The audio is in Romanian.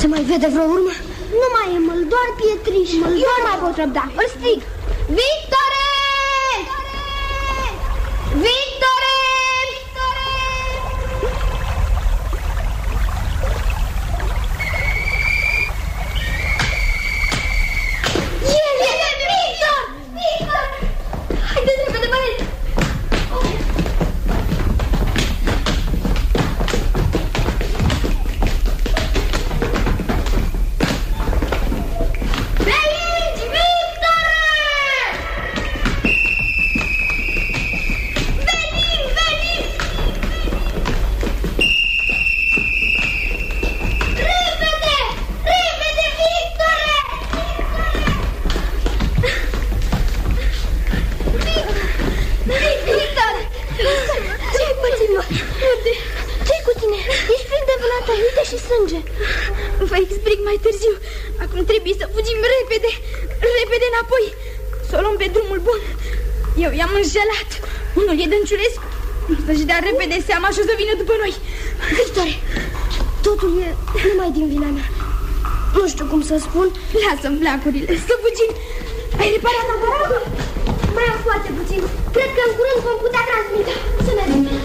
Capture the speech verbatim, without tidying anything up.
Se mai vede vreo urmă? Nu mai e măl, doar pietriși. Măl, Eu nu mai pot răbda. Îl strig. Victore! Victore! El e Victor! Victor! Haideți repede, băieți! Vă explic mai târziu. Acum trebuie să fugim repede, repede înapoi, să o luăm pe drumul bun. Eu i-am înșelat. Unul e Dănciulescu. Să-și dea repede seama și o să vină după noi. Victorie, totul e numai din vina mea. Nu știu cum să spun. Lasă-mi flacurile, să fugim. Ai reparat aparatul? Mai am foarte puțin. Cred că în curând vom putea transmite. Să mergem.